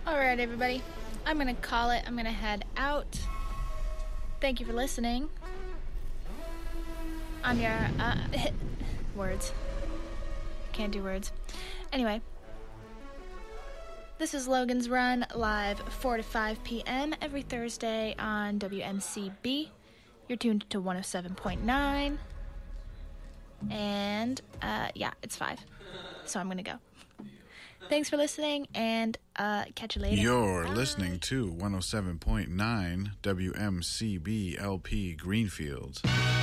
Alright, everybody. I'm gonna call it. I'm gonna head out. Thank you for listening. I'm your, words. Can't do words. Anyway. This is Logan's Run, live 4 to 5 p.m. every Thursday on WMCB. You're tuned to 107.9. And, yeah, it's 5. So I'm gonna go. Thanks for listening, and catch you later. You're listening to 107.9 WMCB LP Greenfield.